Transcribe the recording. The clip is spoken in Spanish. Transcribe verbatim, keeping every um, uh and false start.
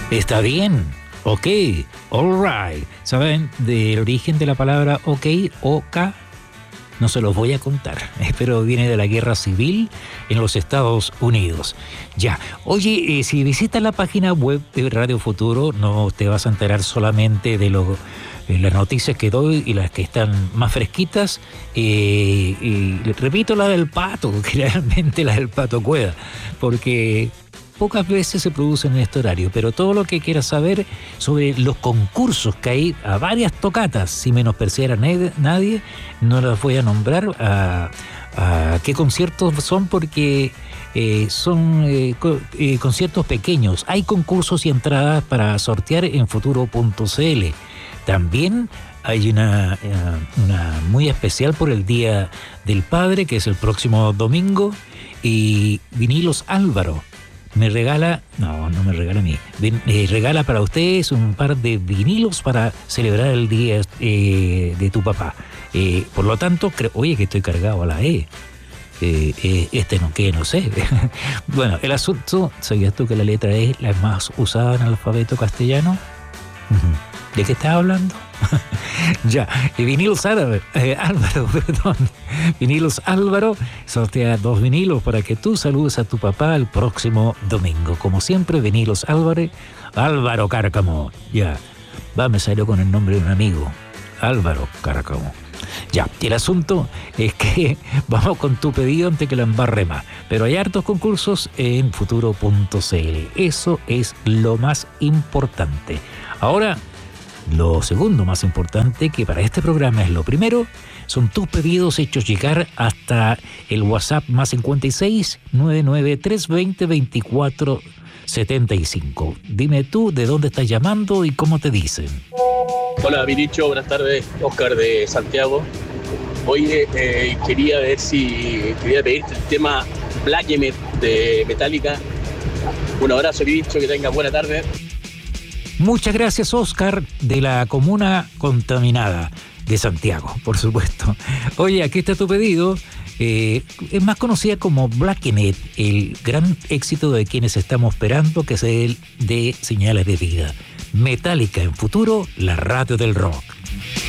Está bien. Ok. All right. ¿Saben del origen de la palabra ok? OK. No se los voy a contar, pero viene de la guerra civil en los Estados Unidos. Ya, oye, eh, si visitas la página web de Radio Futuro, no te vas a enterar solamente de lo, eh, las noticias que doy y las que están más fresquitas. Eh, y repito la del pato, que realmente la del pato Cueva, porque pocas veces se producen en este horario, pero todo lo que quieras saber sobre los concursos que hay a varias tocatas, sin menospreciar a nadie, no las voy a nombrar a, a qué conciertos son, porque eh, son eh, co eh, conciertos pequeños. Hay concursos y entradas para sortear en futuro punto c l. También hay una, una muy especial por el Día del Padre, que es el próximo domingo, y Vinilos Álvaro me regala, no, no me regala a mí, eh, regala para ustedes un par de vinilos para celebrar el día eh, de tu papá. Eh, por lo tanto, creo, oye, que estoy cargado a la E. Eh, eh, este no, que no sé. Bueno, el asunto, ¿sabías tú que la letra E es la más usada en el alfabeto castellano? ¿De qué estás hablando? Ya, y Vinilos Álvaro, eh, Álvaro, perdón. Vinilos Álvaro sortea dos vinilos para que tú saludes a tu papá el próximo domingo. Como siempre, Vinilos Álvaro, Álvaro Cárcamo. Ya, va, me salió con el nombre de un amigo, Álvaro Cárcamo. Ya, y el asunto es que vamos con tu pedido antes que la embarre más. Pero hay hartos concursos en futuro punto c l. Eso es lo más importante. Ahora, lo segundo más importante, que para este programa es lo primero, son tus pedidos hechos llegar hasta el WhatsApp más cincuenta y seis, noventa y nueve, trescientos veinte, veinticuatro setenta y cinco. Dime tú de dónde estás llamando y cómo te dicen. Hola, Vinicho, buenas tardes. Oscar de Santiago. Oye, eh, quería ver si quería pedirte el tema Black Emmet de Metallica. Un abrazo, Vinicho, que tengas buena tarde. Muchas gracias, Oscar, de la comuna contaminada de Santiago, por supuesto. Oye, aquí está tu pedido. Eh, es más conocida como Black Emmet, el gran éxito de quienes estamos esperando, que es el de Señales de Vida. Metallica en futuro, la radio del rock.